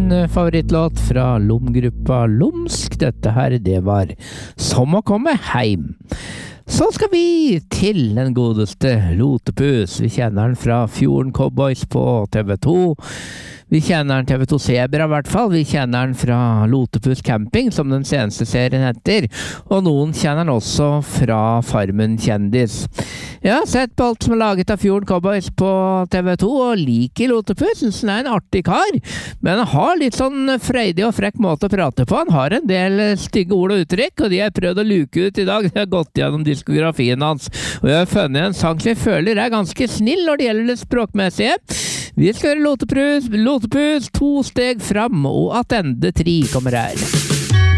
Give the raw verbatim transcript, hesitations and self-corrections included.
min favorittlåt fra Lom-gruppa Lomsk. Dette her, det var Som å komme heim. Så skal vi til den godeste Lotepus. Vi kjenner den fra Fjorden Cowboys på T V to. Vi kjenner den T V to Zebra i hvert fall. Vi kjenner den fra Lotepus Camping, som den seneste serien heter. Og noen kjenner den også fra Farmen Kjendis. Jeg har sett på alt som er laget av Fjorden Cowboys på T V to, og liker Lotepus. Synes han er en artig kar, men han har litt sånn freidig og frekk måte å prate på. Han har en del stygge ord og uttrykk, og de har jeg prøvd å luke ut i dag. Jeg har gått gjennom diskografien hans, og jeg har funnet en sang som jeg føler er ganske snill når det gjelder det språkmessige. Vi skal høre Lotepus, Lotepus to steg fram, og attende tre kommer her.